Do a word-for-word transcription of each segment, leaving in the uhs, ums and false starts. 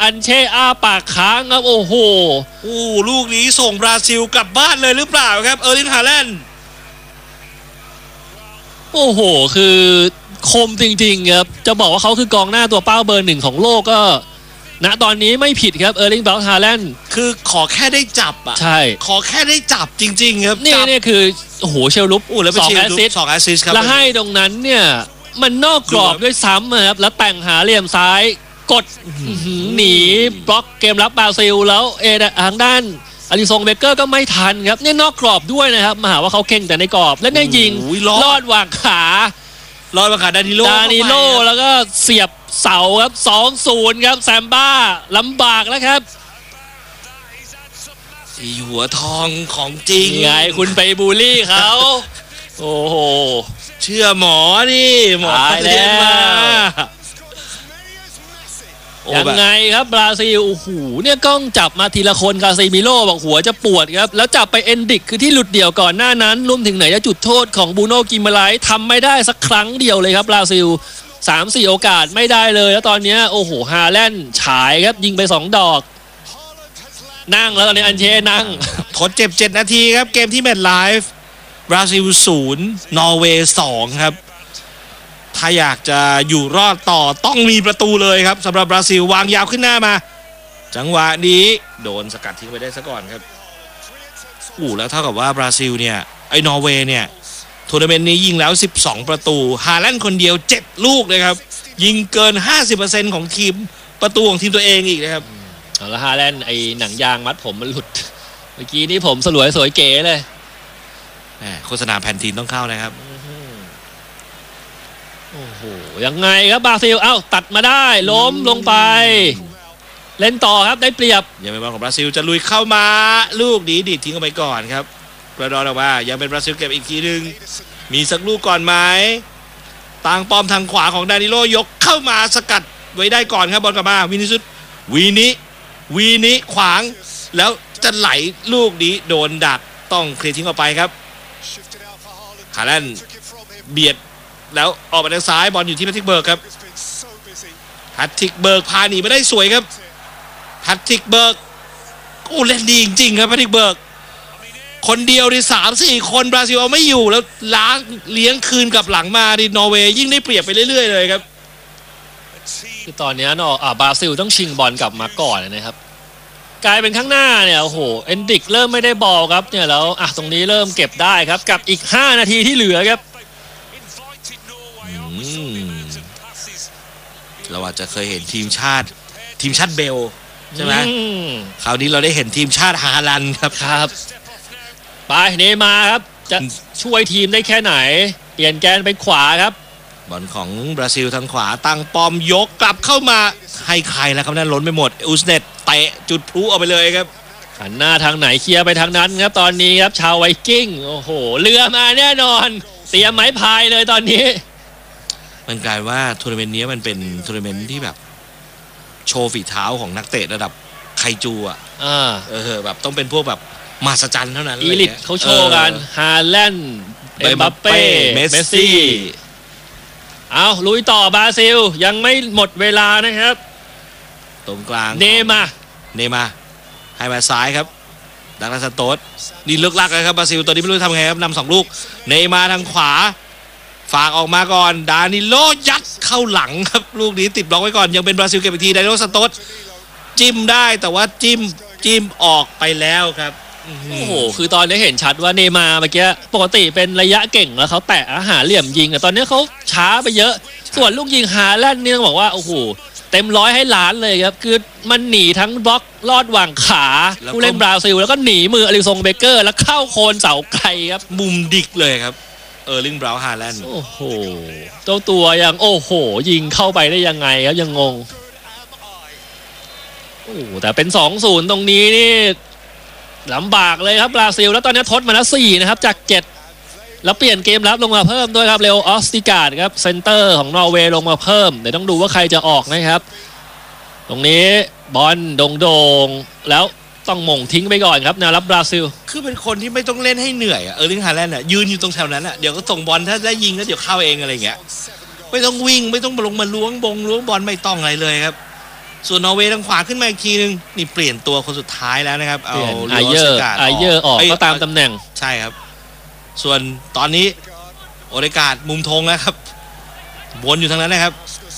อันเช่อาปากค้างครับโอ้โหโอ้ลูกนี้ส่งบราซิลกลับบ้านเลยหรือเปล่าครับเออร์ลิง ฮาแลนด์โอ้โหคือคมจริงๆครับจะบอกว่าเขาคือกองหน้าตัวเป้าเบอร์หนึ่งของโลกก็ณตอนนี้ไม่ผิดครับเออร์ลิง บราวน์ ฮาแลนด์คือขอแค่ได้จับอ่ะใช่ขอแค่ได้จับจริงๆครับนี่นี่คือโอ้โหเชลลุปสองแอสซิสต์สองแอสซิสต์ครับแล้วให้ตรงนั้นเนี่ยมันนอกกรอบด้วยซ้ำครับแล้วแต่งหาเหลี่ยมซ้ายกดหนีบล็อกเกมรับบราซิลแล้วเอทางด้านอลิซงเบเกอร์ก็ไม่ทันครับเนี่ยนอกกรอบด้วยนะครับมาหาว่าเขาเก่งแต่ในกรอบและเนี่ยยิงลอดวางขารอดวางขาดานิโลดานิโลแล้วก็เสียบเสาครับ สองศูนย์ ครับแซมบ้าลำบากแล้วครับสีหัวทองของจริงไงคุณไปบูลลี่เขาโอ้โหเชื่อหมอนี่หมอตายแล้วยังไงครับบราซิลโอ้โหเนี่ยกล้องจับมาทีละคนคาซิมิโร่บอกหัวจะปวดครับแล้วจับไปเอนดิกคือที่หลุดเดี่ยวก่อนหน้านั้นรวมถึงไหนจะจุดโทษของบูโน่กิมมาไลท์ทำไม่ได้สักครั้งเดียวเลยครับบราซิล สามสี่ โอกาสไม่ได้เลยแล้วตอนนี้โอ้โหฮาแลนด์ฉายครับยิงไปสองดอกนั่งแล้วตอนนี้อันเช่นั่งทดเจ็บเจ็ดนาทีครับเกมที่แมตช์ไลฟ์บราซิลศูนย์นอร์เวย์สองครับถ้าอยากจะอยู่รอดต่อต้องมีประตูเลยครับสำหรับบราซิลวางยาวขึ้นหน้ามาจังหวะนี้โดนสกัดทิ้งไปได้ซะก่อนครับอู้แล้วเท่ากับว่าบราซิลเนี่ยไอ้นอร์เวย์เนี่ยทัวร์นาเมนต์นี้ยิงแล้วสิบสองประตูฮาแลนด์คนเดียวเจ็ดลูกเลยครับยิงเกิน ห้าสิบเปอร์เซ็นต์ ของทีมประตูของทีมตัวเองอีกนะครับแล้วฮาแลนด์ไอ้หนังยางมัดผมมันหลุดเมื่อกี้นี้ผมสลวยสวยเก๋เลยโฆษณาแพนทีนต้องเข้านะครับโอ้โหยังไงครับบราซิลเอ้าตัดมาได้ล้มลงไปเล่นต่อครับได้เปรียบยังเป็นบอลของบราซิลจะลุยเข้ามาลูกดีดีทิ้งออกไปก่อนครับกระดอนออกมายังเป็นบราซิลเก็บอีกทีหนึ่งมีสักลูกก่อนไหมต่างป้อมทางขวาของดานิโลยกเข้ามาสกัดไว้ได้ก่อนครับบอลกลับมาวินิสุสวีนิวีนิขวางแล้วจะไหลลูกนี้โดนดักต้องเคลียร์ทิ้งออกไปครับฮาแลนด์เบียดแล้วออกมาทางซ้ายบอลอยู่ที่แพทริกเบิร์กครับแพทริกเบิร์กพาหนีไม่ได้สวยครับแพทริกเบิร์กโอ้เล่นดีจริงๆครับแพทริกเบิร์กคนเดียวในสามสี่คนบราซิลเอาไม่อยู่แล้วล้างเลี้ยงคืนกับหลังมาดินอร์เวย์ยิ่งได้เปรียบไปเรื่อยๆเลยครับคือตอนนี้เนาะอ่าบราซิลต้องชิงบอลกลับมาก่อนนะครับกลายเป็นข้างหน้าเนี่ยโอ้โหเอนดิกเริ่มไม่ได้บอลครับเนี่ยแล้วอ่ะตรงนี้เริ่มเก็บได้ครับกับอีกห้านาทีที่เหลือครับเราอาจจะเคยเห็นทีมชาติทีมชาติเบลใช่ไหมคราวนี้เราได้เห็นทีมชาติฮาแลนด์ครับครับไปเนมาครับจะช่วยทีมได้แค่ไหนเปลี่ยนแกนไปขวาครับบอลของบราซิลทางขวาตั้งปอมยกกลับเข้ามาให้ใครแล้วครับนั่นล้นไปหมดอุสเนตเตะจุดพลุออกไปเลยครับหันหน้าทางไหนเคลียร์ไปทางนั้นครับตอนนี้ครับชาวไวกิ้งโอ้โหเรือมาแน่นอนเตรียมไม้พายเลยตอนนี้มันกลายว่าทัวร์นาเมนต์นี้มันเป็นทัวร์นาเมนต์ที่แบบโชว์ฝีเท้าของนักเตะระดับไคจูอ่ะเออแบบต้องเป็นพวกแบบมหัศจรรย์เท่านั้นอีลิทเขาโชว์กันฮาแลนด์เอ็มบัปเป้เมสซี่เอาลุยต่อบราซิลยังไม่หมดเวลานะครับตรงกลางเนมาเนมาให้มาซ้ายครับดักลาสโตสนี่เลิกลักเลยครับบราซิลตอนนี้ไม่รู้ทำไงครับนำสองลูกเนมาทางขวาฝากออกมาก่อนดานิโลยัดเข้าหลังครับลูกนี้ติดบล็อกไว้ก่อนยังเป็นบราซิลเก็บอีกทีดานิโลซานโตสจิ้มได้แต่ว่าจิ้มจิ้มออกไปแล้วครับโอ้โหคือตอนนี้เห็นชัดว่าเนมาเมื่อกี้ปกติเป็นระยะเก่งแล้วเขาแตะหาเหลี่ยมยิงแต่ตอนนี้เขาช้าไปเยอะส่วนลูกยิงฮาแลนด์นี่ต้องบอกว่าโอ้โหเต็มร้อยให้ล้านเลยครับคือมันหนีทั้งบล็อกลอดหว่างขาผู้เล่นบราซิลแล้วก็หนีมืออลิซงเบเกอร์แล้วเข้าโคนเสาไกลครับมุมดิกเลยครับเออร์ลิง บราวน์ ฮาแลนด์โอ้โหเจ้าตัวยังโอ้โหยิงเข้าไปได้ยังไงครับยังงงโอ้แต่เป็น สองศูนย์ ตรงนี้นี่ลำบากเลยครับบราซิลแล้วตอนนี้ทดมาแล้วสี่นะครับจากเจ็ดแล้วเปลี่ยนเกมรับลงมาเพิ่มด้วยครับเรโอออสติการ์ดครับเซนเตอร์ของนอร์เวย์ลงมาเพิ่มเดี๋ยวต้องดูว่าใครจะออกนะครับตรงนี้บอลโด่งๆแล้วต้องหม่งทิ้งไปก่อนครับแนวรับบราซิลคือเป็นคนที่ไม่ต้องเล่นให้เหนื่อยอะเออร์ลิง ฮาแลนด์อะยืนอยู่ตรงแถวนั้นอะเดี๋ยวก็ส่งบอลถ้าได้ยิงแล้วเดี๋ยวเข้าเองอะไรเงี้ยไม่ต้องวิ่งไม่ต้องลงมาล้วงบงล้วงบอลไม่ต้องอะไรเลยครับส่วนนอร์เวย์ทางขวาขึ้นมาอีกทีนึงนี่เปลี่ยนตัวคนสุดท้ายแล้วนะครับเอาไอเยอร์ไอเยอร์ออกก็ตามตำแหน่งใช่ครับส่วนตอนนี้โอเดการ์ดมุมธงแล้วครับวนอยู่ทางนั้นนะครับ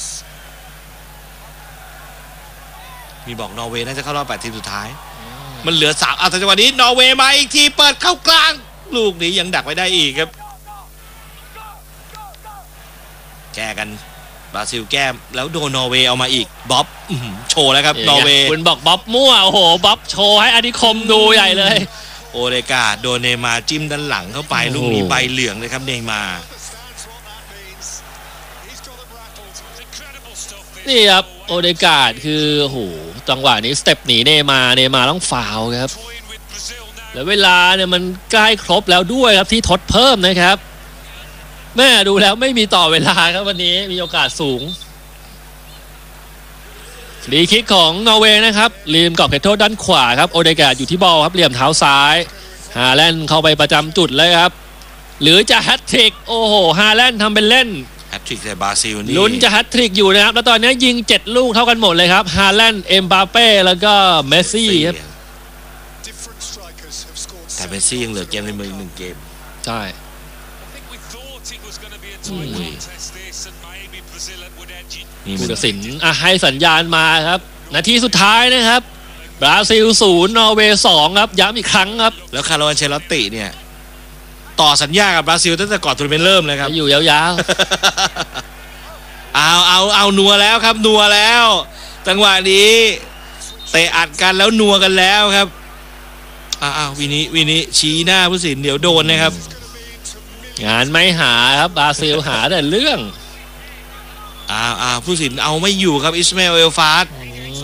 มีบอกนอร์เวย์น่าจะเข้ารอบแปดทีมสุดท้ายมันเหลือสามเอาแต่จังหวะนี้นอร์เวย์มาอีกทีเปิดเข้ากลางลูกนี้ยังดักไว้ได้อีกครับแก้กันบราซิลแก้แล้วโดนนอร์เวย์เอามาอีกบ๊อบโชว์แล้วครับนอร์เวย์คุณบอกบ๊อบมั่วโอ้โหบ๊อบโชว์ให้อธิคมดูใหญ่เลยโอเดการ์ดโดนเนย์มาร์จิ้มด้านหลังเข้าไปลูกนี้ใบเหลืองเลยครับเนย์มาร์นี่ครับโอเดการ์ดคือโอ้โหจังหวะนี้สเต็ปหนีเนย์มาร์เนย์มาร์ต้องฟาวล์ครับแล้วเวลาเนี่ยมันใกล้ครบแล้วด้วยครับที่ทดเพิ่มนะครับแม่ดูแล้วไม่มีต่อเวลาครับวันนี้มีโอกาสสูงฟรีคิกของนอร์เวย์นะครับริมกรอบเขตโทษด้านขวาครับโอเดการ์ดอยู่ที่บอลครับเหลี่ยมเท้าซ้ายฮาแลนด์เข้าไปประจำจุดเลยครับหรือจะแฮตทริกโอ้โหฮาแลนด์ทำเป็นเล่นแฮตทริกแต่บราซิลนี่ลุ้นจะแฮตทริกอยู่นะครับแล้วตอนนี้ยิงเจ็ดลูกเท่ากันหมดเลยครับฮาแลนด์เอ็มบาเป้แล้วก็เมสซี่ครับแต่เมสซี่ยังเหลือเกมในมืออีกหนึ่งเกมใช่ผู้ตัดสินอ่ะให้สัญญาณมาครับนาทีสุดท้ายนะครับบราซิลศูนย์นอร์เวย์สองครับย้ำอีกครั้งครับแล้วคาร์โล อันเชลอตติเนี่ยต่อสัญญากับบราซิลตั้งแต่ก่อนทัวร์นาเมนต์เริ่มเลยครับอยู่ยาวๆ เอาเอาเอานัวแล้วครับนัวแล้วจังหวะนี้เตะอัดกันแล้วนัวกันแล้วครับอ้าววินิวินิชี้หน้าผู้ตัดสินเดี๋ยวโดนนะครับงานไม่หาครับบราซิลหาแต่เรื่องอ้าวอ้าวผู้ตัดสินเอาไม่อยู่ครับอิสมาเอล เอลฟาส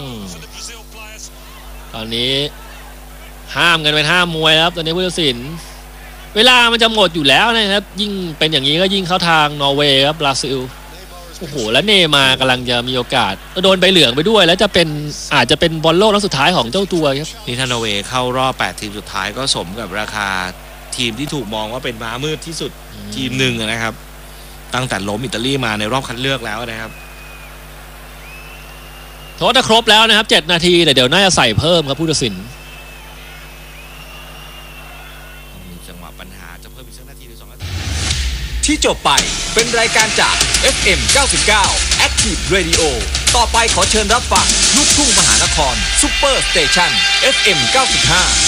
ตอนนี้ห้ามกันเป็นห้ามมวยครับตอนนี้ผู้ตัดสินเวลามันจะหมดอยู่แล้วนะครับยิ่งเป็นอย่างนี้ก็ยิ่งเข้าทางนอร์เวย์ครับบราซิลโอ้โหแล้วเนย์มาร์กำลังจะมีโอกาสโดนใบเหลืองไปด้วยแล้วจะเป็นอาจจะเป็นบอลโลกนัดสุดท้ายของเจ้าตัวครับนี่ถ้านอร์เวย์เข้ารอบแปดทีมสุดท้ายก็สมกับราคาทีมที่ถูกมองว่าเป็นม้ามืดที่สุดทีมหนึ่งนะครับตั้งแต่ล้มอิตาลีมาในรอบคัดเลือกแล้วนะครับโทษจะครบแล้วนะครับเจ็ดนาทีแต่เดี๋ยวน่าจะใส่เพิ่มครับผู้ตัดสินจังหวะปัญหาจะเพิ่มอีกสักนาทีหรือสองนาทีที่จบไปเป็นรายการจาก เอฟ เอ็ม เก้าสิบเก้า Active Radio ต่อไปขอเชิญรับฟังลูกทุ่งมหานครซุปเปอร์สเตชัน เอฟ เอ็ม เก้าสิบห้า